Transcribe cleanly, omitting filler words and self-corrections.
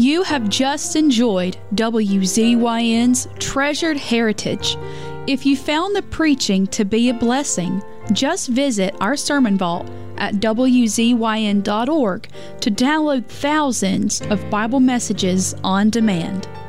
You have just enjoyed WZYN's Treasured Heritage. If you found the preaching to be a blessing, just visit our sermon vault at WZYN.org to download thousands of Bible messages on demand.